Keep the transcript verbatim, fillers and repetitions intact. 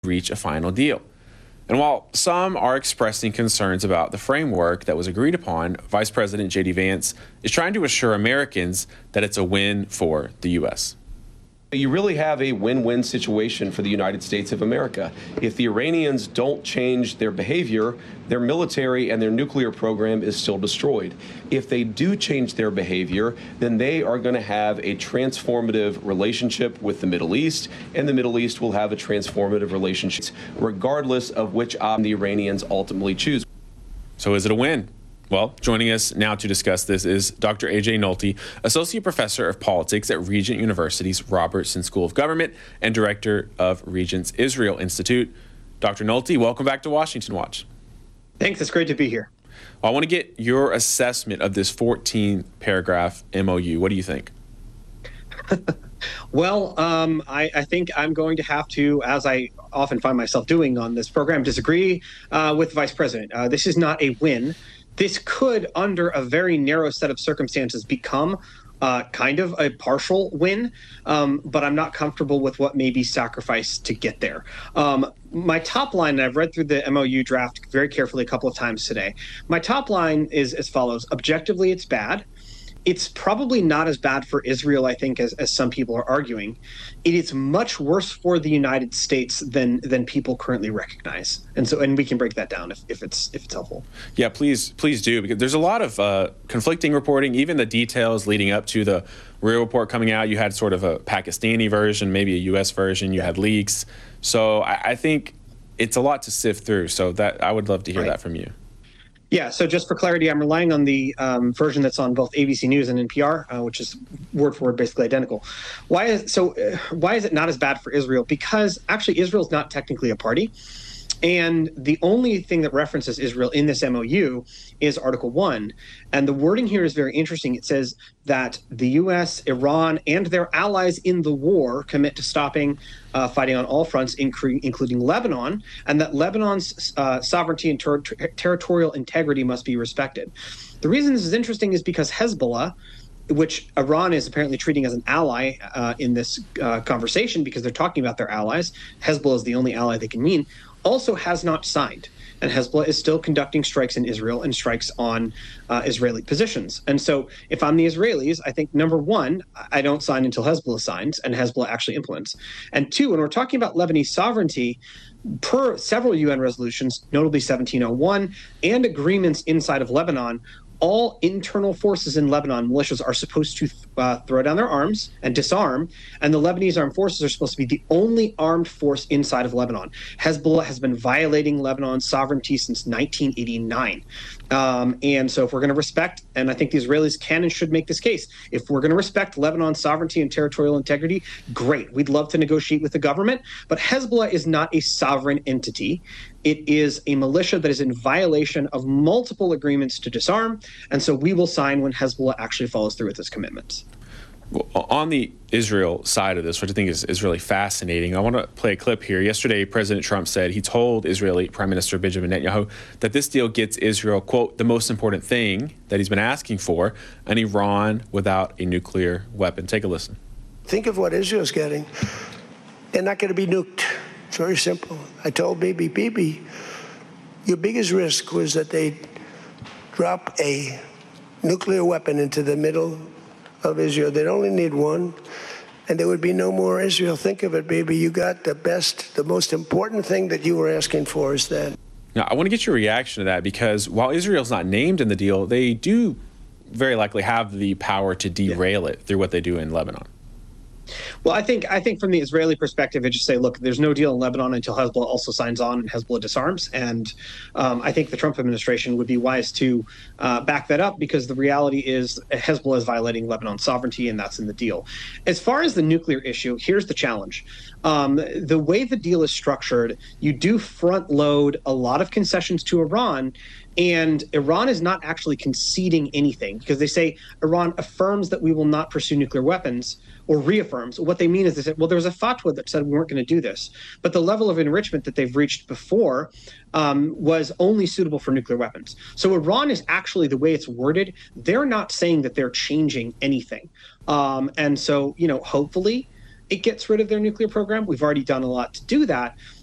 reach a final deal. And while some are expressing concerns about the framework that was agreed upon, Vice President J D Vance is trying to assure Americans that it's a win for the U S. You really have a win-win situation for the United States of America. If the Iranians don't change their behavior, their military and their nuclear program is still destroyed. If they do change their behavior, then they are going to have a transformative relationship with the Middle East, and the Middle East will have a transformative relationship regardless of which option the Iranians ultimately choose. So is it a win? Well, joining us now to discuss this is Doctor A J Nolte, Associate Professor of Politics at Regent University's Robertson School of Government and Director of Regent's Israel Institute. Doctor Nolte, welcome back to Washington Watch. Thanks. It's great to be here. Well, I want to get your assessment of this fourteen paragraph M O U. What do you think? Well, um, I, I think I'm going to have to, as I often find myself doing on this program, disagree uh, with the Vice President. Uh, this is not a win. This could, under a very narrow set of circumstances, become uh, kind of a partial win, um, but I'm not comfortable with what may be sacrificed to get there. Um, my top line, and I've read through the M O U draft very carefully a couple of times today, my top line is as follows. Objectively, it's bad. It's probably not as bad for Israel, I think, as, as some people are arguing. It is much worse for the United States than than people currently recognize. And so, and we can break that down if, if it's if it's helpful. Yeah, please, please do, because there's a lot of uh, conflicting reporting, even the details leading up to the real report coming out. You had sort of a Pakistani version, maybe a U S version. You yeah. had leaks. So I, I think it's a lot to sift through. So that I would love to hear right. that from you. Yeah, so just for clarity, I'm relying on the um, version that's on both A B C News and N P R, uh, which is word for word basically identical. Why is so? Uh, why is it not as bad for Israel? Because actually, Israel's not technically a party, and the only thing that references Israel in this M O U is Article One, and the wording here is very interesting. It says that the U S, Iran, and their allies in the war commit to stopping uh, fighting on all fronts, incre- including Lebanon, and that Lebanon's uh, sovereignty and ter- ter- territorial integrity must be respected. The reason this is interesting is because Hezbollah, which Iran is apparently treating as an ally uh, in this uh, conversation because they're talking about their allies, Hezbollah is the only ally they can mean, also has not signed. And Hezbollah is still conducting strikes in Israel and strikes on uh, Israeli positions. And so if I'm the Israelis, I think, number one, I don't sign until Hezbollah signs and Hezbollah actually implements. And two, when we're talking about Lebanese sovereignty, per several U N resolutions, notably seventeen oh one, and agreements inside of Lebanon, all internal forces in Lebanon, militias, are supposed to uh, throw down their arms and disarm, and the Lebanese armed forces are supposed to be the only armed force inside of Lebanon. Hezbollah has been violating Lebanon's sovereignty since nineteen eighty-nine. Um, and so if we're going to respect, and I think the Israelis can and should make this case, if we're going to respect Lebanon's sovereignty and territorial integrity, great. We'd love to negotiate with the government, but Hezbollah is not a sovereign entity. It is a militia that is in violation of multiple agreements to disarm, and so we will sign when Hezbollah actually follows through with its commitments. Well, on the Israel side of this, which I think is, is really fascinating, I want to play a clip here. Yesterday, President Trump said he told Israeli Prime Minister Benjamin Netanyahu that this deal gets Israel, quote, the most important thing that he's been asking for, an Iran without a nuclear weapon. Take a listen. Think of what Israel's getting. They're not going to be nuked. It's very simple. I told Bibi, Bibi, your biggest risk was that they'd drop a nuclear weapon into the middle of Israel. They'd only need one, and there would be no more Israel. Think of it, baby. You got the best, the most important thing that you were asking for is that. Now, I want to get your reaction to that, because while Israel's not named in the deal, they do very likely have the power to derail yeah. it through what they do in Lebanon. Well, I think I think from the Israeli perspective, it just say, look, there's no deal in Lebanon until Hezbollah also signs on and Hezbollah disarms. And um, I think the Trump administration would be wise to uh, back that up, because the reality is Hezbollah is violating Lebanon's sovereignty, and that's in the deal. As far as the nuclear issue, here's the challenge. Um, the way the deal is structured, you do front load a lot of concessions to Iran. And Iran is not actually conceding anything, because they say Iran affirms that we will not pursue nuclear weapons, or reaffirms. What they mean is they said, well, there was a fatwa that said we weren't going to do this. But the level of enrichment that they've reached before um, was only suitable for nuclear weapons. So Iran is actually, the way it's worded, they're not saying that they're changing anything. Um, and so, you know, hopefully it gets rid of their nuclear program. We've already done a lot to do that.